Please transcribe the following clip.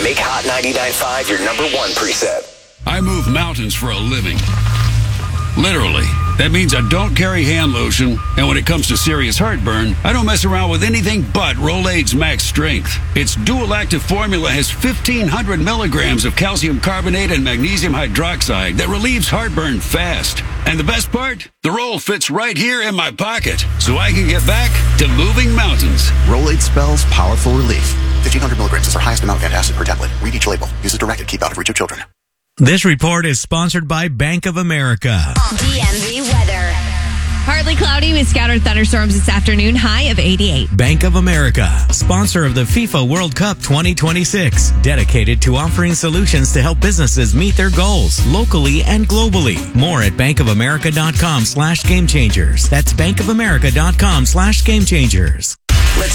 and make Hot 99.5 your number one preset. I move mountains for a living. Literally. That means I don't carry hand lotion, and when it comes to serious heartburn, I don't mess around with anything but Rolaids Max Strength. Its dual-active formula has 1,500 milligrams of calcium carbonate and magnesium hydroxide that relieves heartburn fast. And the best part? The roll fits right here in my pocket, so I can get back to moving mountains. Rolaids spells powerful relief. 1,500 milligrams is our highest amount of antacid per tablet. Read each label. Use as directed. Keep out of reach of children. This report is sponsored by Bank of America. DMV weather. Partly cloudy with scattered thunderstorms this afternoon, high of 88. Bank of America, sponsor of the FIFA World Cup 2026, dedicated to offering solutions to help businesses meet their goals locally and globally. More at bankofamerica.com/gamechangers. That's bankofamerica.com/gamechangers.